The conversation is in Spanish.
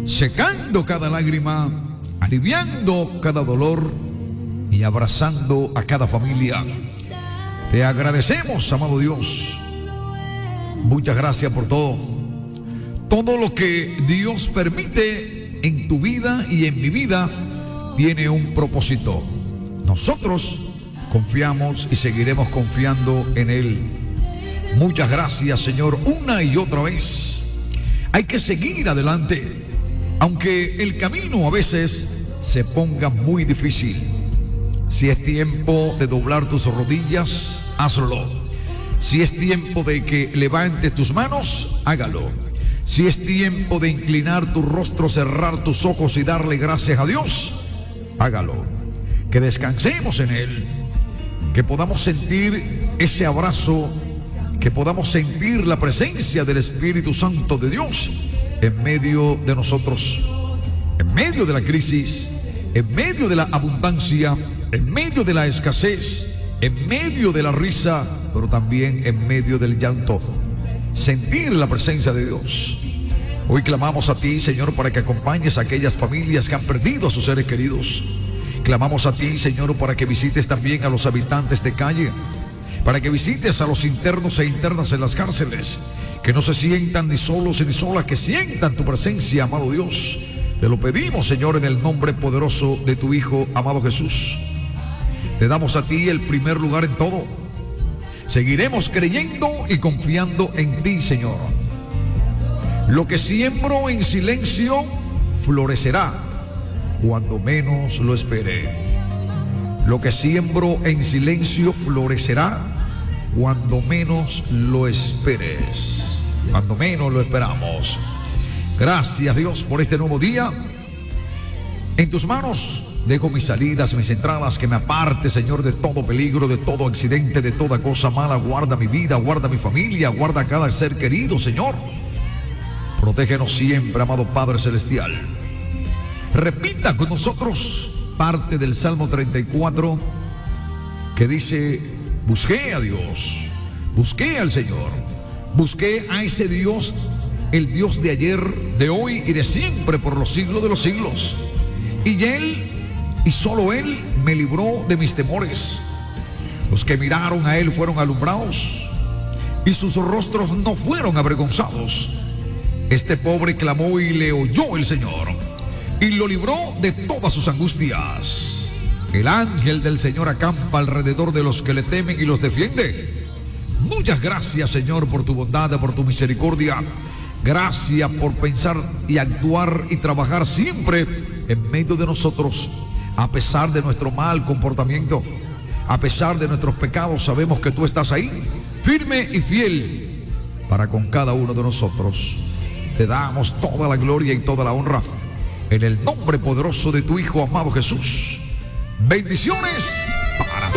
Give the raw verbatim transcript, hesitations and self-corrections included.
secando cada lágrima, aliviando cada dolor y abrazando a cada familia. Te agradecemos, amado Dios. Muchas gracias por todo. Todo lo que Dios permite en tu vida y en mi vida tiene un propósito. Nosotros confiamos y seguiremos confiando en Él. Muchas gracias, Señor, una y otra vez. Hay que seguir adelante, aunque el camino a veces se ponga muy difícil. Si es tiempo de doblar tus rodillas, hazlo. Si es tiempo de que levantes tus manos, hágalo. Si es tiempo de inclinar tu rostro, cerrar tus ojos y darle gracias a Dios, hágalo. Que descansemos en Él, que podamos sentir ese abrazo, que podamos sentir la presencia del Espíritu Santo de Dios en medio de nosotros, en medio de la crisis, en medio de la abundancia, en medio de la escasez, en medio de la risa, pero también en medio del llanto. Sentir la presencia de Dios. Hoy clamamos a ti, Señor, para que acompañes a aquellas familias que han perdido a sus seres queridos. Clamamos a ti, Señor, para que visites también a los habitantes de calle, para que visites a los internos e internas en las cárceles, que no se sientan ni solos ni solas, que sientan tu presencia, amado Dios. Te lo pedimos, Señor, en el nombre poderoso de tu Hijo, amado Jesús. Te damos a ti el primer lugar en todo. Seguiremos creyendo y confiando en ti, Señor. Lo que siembro en silencio florecerá cuando menos lo espere. Lo que siembro en silencio florecerá cuando menos lo esperes. Cuando menos lo esperamos. Gracias, Dios, por este nuevo día. En tus manos dejo mis salidas, mis entradas, que me aparte, Señor, de todo peligro, de todo accidente, de toda cosa mala. Guarda mi vida, guarda mi familia, guarda a cada ser querido, Señor. Protégenos siempre, amado Padre Celestial. Repita con nosotros parte del Salmo treinta y cuatro, que dice: busqué a Dios, busqué al Señor, busqué a ese Dios, el Dios de ayer, de hoy y de siempre, por los siglos de los siglos. Y Él, y solo Él, me libró de mis temores. Los que miraron a Él fueron alumbrados, y sus rostros no fueron avergonzados. Este pobre clamó y le oyó el Señor, y lo libró de todas sus angustias. El ángel del Señor acampa alrededor de los que le temen y los defiende. Muchas gracias, Señor, por tu bondad, por tu misericordia. Gracias por pensar y actuar y trabajar siempre en medio de nosotros. A pesar de nuestro mal comportamiento, a pesar de nuestros pecados, sabemos que tú estás ahí, firme y fiel para con cada uno de nosotros. Te damos toda la gloria y toda la honra en el nombre poderoso de tu Hijo amado Jesús. Bendiciones para